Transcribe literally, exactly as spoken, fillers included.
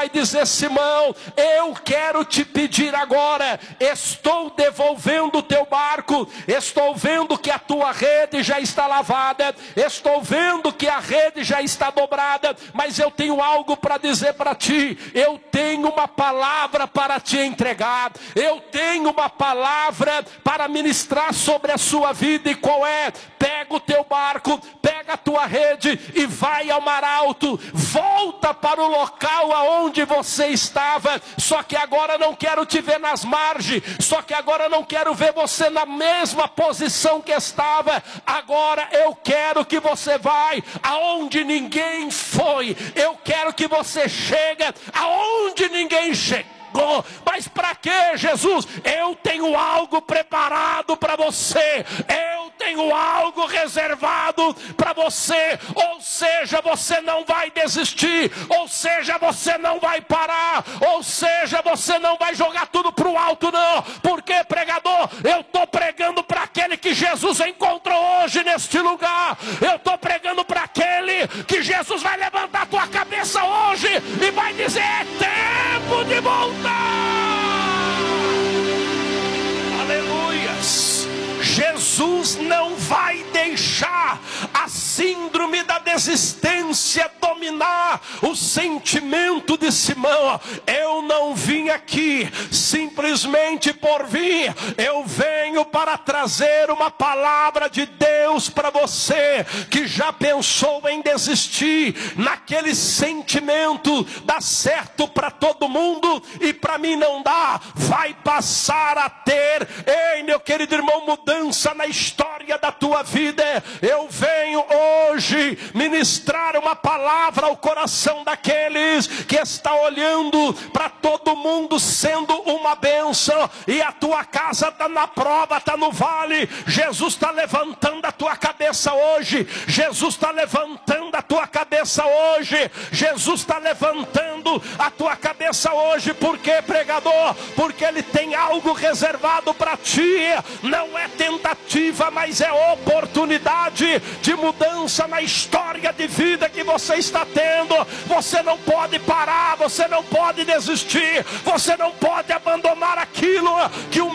vai dizer: Simão, eu quero te pedir agora, estou devolvendo o teu barco, estou vendo que a tua rede já está lavada, estou vendo que a rede já está dobrada, mas eu tenho algo para dizer para ti, eu tenho uma palavra para te entregar, eu tenho uma palavra para ministrar sobre a sua vida. E qual é? Pega o teu barco, pega a tua rede e vai ao mar alto, volta para o local aonde você estava, só que agora não quero te ver nas margens, só que agora não quero ver você na mesma posição que estava, agora eu quero que você vai aonde ninguém foi, eu quero que você chegue aonde ninguém chega. Mas para que, Jesus? Eu tenho algo preparado para você, eu tenho algo reservado para você. Ou seja, você não vai desistir, ou seja, você não vai parar, ou seja, você não vai jogar tudo para o alto, não. Porque, pregador, eu estou pregando para aquele que Jesus encontrou hoje neste lugar, eu estou pregando para aquele que Jesus vai levantar a tua cabeça hoje e vai dizer: é tempo de voltar. Aleluias. Jesus não vai deixar a síndrome da desistência dominar o sentimento de Simão. Eu não vim aqui simplesmente por vir, eu venho para trazer uma palavra de Deus para você que já pensou em desistir naquele sentimento: dá certo para todo mundo e para mim não dá. Vai passar a ter, ei meu querido irmão, mudança na história da tua vida. Eu venho hoje ministrar uma palavra ao coração daqueles que está olhando para todo mundo sendo uma bênção, e a tua casa está na prova, está no vale. Jesus está levantando a tua cabeça hoje, Jesus está levantando a tua cabeça hoje, Jesus está levantando a tua cabeça hoje. Por quê, pregador? Porque Ele tem algo reservado para ti. Não é tentativa, mas é oportunidade de mudança na história de vida que você está tendo. Você não pode parar, você não pode desistir, você não pode abandonar aquilo que o